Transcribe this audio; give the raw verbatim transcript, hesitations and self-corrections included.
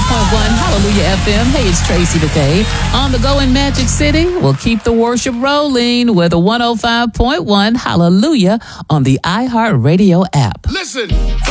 point one Hallelujah F M. Hey, it's Tracy today. On the go in Magic City, we'll keep the worship rolling with a one oh five point one Hallelujah on the iHeartRadio app. Listen.